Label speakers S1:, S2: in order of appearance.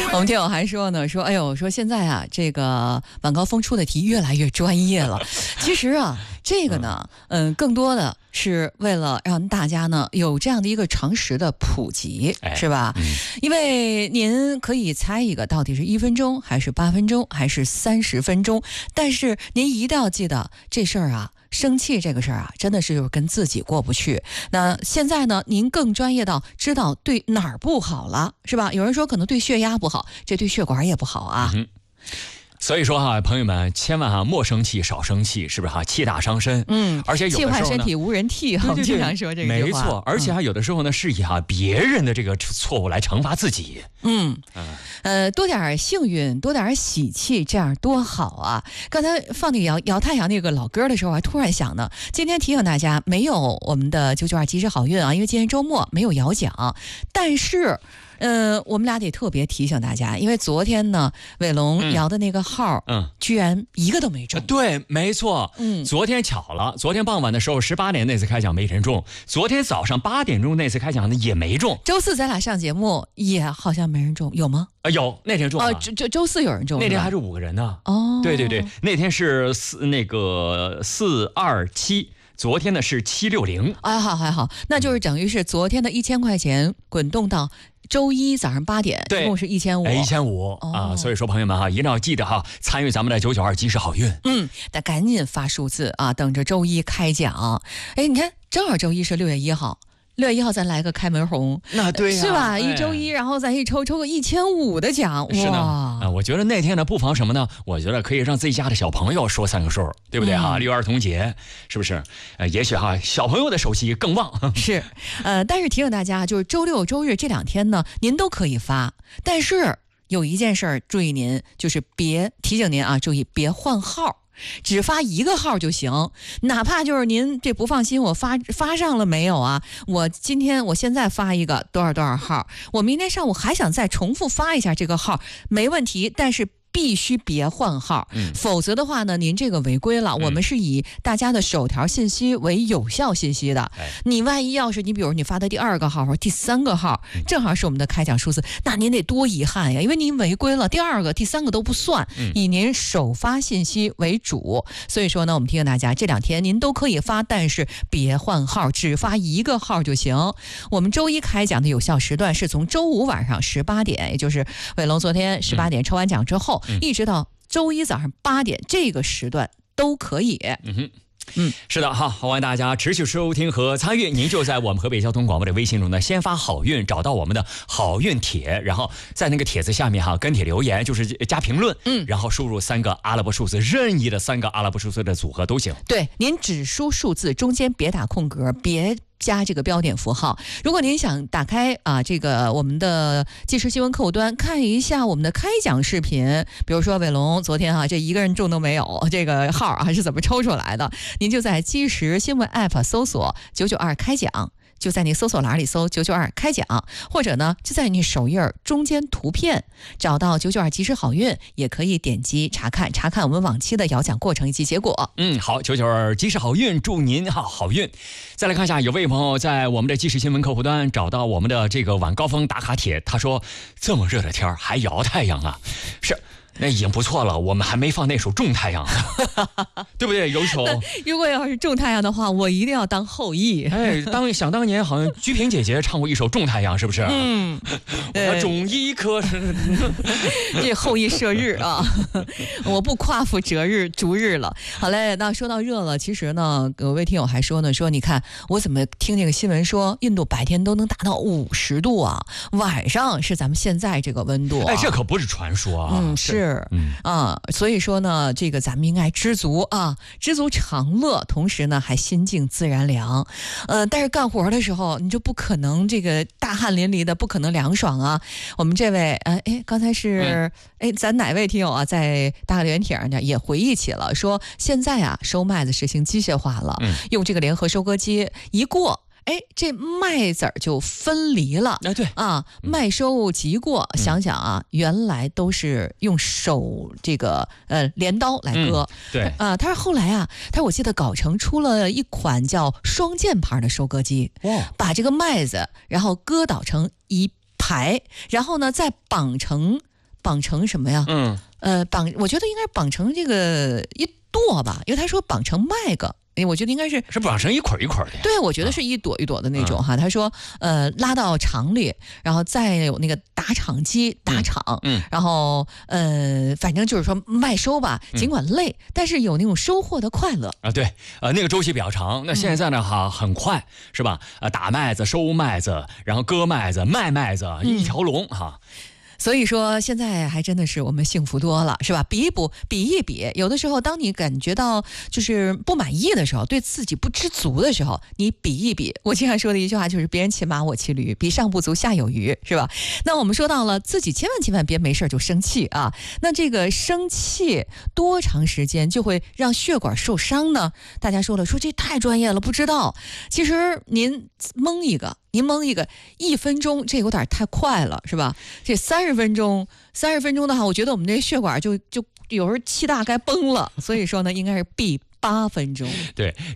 S1: 我们听友还说呢，说哎呦，说现在啊，这个晚高峰出的题越来越专业了。其实啊，这个呢，更多的是为了让大家呢有这样的一个常识的普及，是吧？因为您可以猜一个到底是1分钟还是8分钟还是30分钟，但是您一定要记得这事儿啊。生气这个事儿啊，真的是就是跟自己过不去。那现在呢，您更专业到知道对哪儿不好了，是吧？有人说可能对血压不好，这对血管也不好啊。
S2: 所以说哈，朋友们千万莫生气，少生气，是不是哈？气大伤身。而且有的时候呢，
S1: 气坏身体无人替，我们经常说这个
S2: 没错。而且有的时候呢，是以别人的这个错误来惩罚自己。
S1: 多点幸运，多点喜气，这样多好啊！刚才放那个摇太阳那个老歌的时候，还突然想呢，今天提醒大家，没有我们的992及时好运啊，因为今天周末没有摇奖，但是。我们俩得特别提醒大家，因为昨天呢，伟龙摇的那个号，居然一个都没中。
S2: 对，没错。昨天巧了，昨天傍晚的时候18点那次开奖没人中，昨天早上8点钟那次开奖呢也没中。
S1: 周四咱俩上节目也好像没人中，有吗？
S2: 有，那天中了。
S1: 周四有人中，
S2: 那天还是5个人呢。对，那天是427。昨天呢是760，
S1: 还好，那就是等于是昨天的1000块钱滚动到周一早上8点，一共是1500
S2: 啊。所以说朋友们哈，一定要记得哈，参与咱们的992及时好运。
S1: 那赶紧发数字啊，等着周一开奖。你看，正好周一是6月1号。6月1号咱来个开门红，
S2: 那对呀，
S1: 是吧？一周一，然后咱一抽个1500的奖，
S2: 是的。我觉得那天呢，不妨什么呢？我觉得可以让自己家的小朋友说3个数，对不对哈？6月儿童节，是不是？也许哈，小朋友的手气更旺。
S1: 是，但是提醒大家，就是周六周日这2天呢，您都可以发，但是有一件事注意您，就是提醒您啊，注意别换号。只发一个号就行，哪怕就是您这不放心，我发上了没有啊？我现在发一个多少号，我明天上午还想再重复发一下这个号，没问题，但是必须别换号，否则的话呢，您这个违规了。我们是以大家的首条信息为有效信息的。你万一要是比如你发的第2个号或者第3个号，正好是我们的开奖数字，那您得多遗憾呀，因为您违规了，第2个、第3个都不算，以您首发信息为主。所以说呢，我们提醒大家，这2天您都可以发，但是别换号，只发一个号就行。我们周一开奖的有效时段是从周五晚上18点，也就是伟龙昨天18点抽完奖之后。一直到周一早上8点，这个时段都可以。
S2: 是的哈，欢迎大家持续收听和参与。您就在我们河北交通广播的微信中呢，先发好运，找到我们的好运帖，然后在那个帖子下面哈跟帖留言，就是加评论，然后输入3个阿拉伯数字，任意的3个阿拉伯数字的组合都行。
S1: 对，您只输数字，中间别打空格，别加这个标点符号。如果您想打开这个我们的即时新闻客户端看一下我们的开奖视频，比如说伟龙昨天这一个人中都没有，这个号是怎么抽出来的，您就在即时新闻 app 搜索992开奖，就在你搜索栏里搜992开奖，或者呢就在你首页中间图片找到992及时好运，也可以点击查看我们往期的摇奖过程以及结果。
S2: 好，992及时好运，祝您好运。再来看一下，有位朋友在我们的即时新闻客户端找到我们的这个晚高峰打卡帖，他说这么热的天还摇太阳啊，是。那已经不错了，我们还没放那首《种太阳》对不对？有一首。
S1: 如果要是种太阳的话，我一定要当后羿。
S2: 想当年好像鞠萍姐姐唱过一首《种太阳》，是不是？我种一棵是。
S1: 这后羿射日啊，我不夸父逐日了。好嘞，那说到热了，其实呢，有位听友还说呢，说你看我怎么听那个新闻说，印度白天都能达到50度啊，晚上是咱们现在这个温度。
S2: 这可不是传说啊。
S1: 是。所以说呢，这个咱们应该知足常乐，同时呢还心静自然凉。但是干活的时候，你就不可能这个大汗淋漓的，不可能凉爽啊。我们这位刚才是咱哪位听友啊，在大个留言帖上呢也回忆起了，说现在收麦子实行机械化了，用这个联合收割机一过。这麦籽儿就分离了。
S2: 对
S1: 麦收即过，想想原来都是用手这个镰刀来割。
S2: 对
S1: 他说后来他说我记得藁城出了一款叫双键盘的收割机，把这个麦子然后割倒成一排，然后呢再绑成绑成什么呀？我觉得应该是绑成这个一垛吧，因为他说绑成麦个。我觉得应该是
S2: 绑成一捆一捆的呀。
S1: 对，我觉得是一朵一朵的那种哈。他说，拉到厂里，然后再有那个打场机打场，然后反正就是说麦收吧，尽管累，但是有那种收获的快乐
S2: 啊。对，那个周期比较长。那现在呢很快是吧？打麦子、收麦子，然后割麦子、卖麦子，一条龙哈。
S1: 所以说现在还真的是我们幸福多了，是吧？比一比，有的时候当你感觉到就是不满意的时候，对自己不知足的时候，你比一比。我经常说的一句话就是别人骑马我骑驴，比上不足下有余，是吧？那我们说到了自己千万别没事就生气啊。那这个生气多长时间就会让血管受伤呢？大家说这太专业了，不知道。其实您蒙一个1分钟，这有点太快了，是吧？这30分钟的话，我觉得我们这血管就有时候气大该崩了。所以说呢，应该是8分钟。
S2: 对，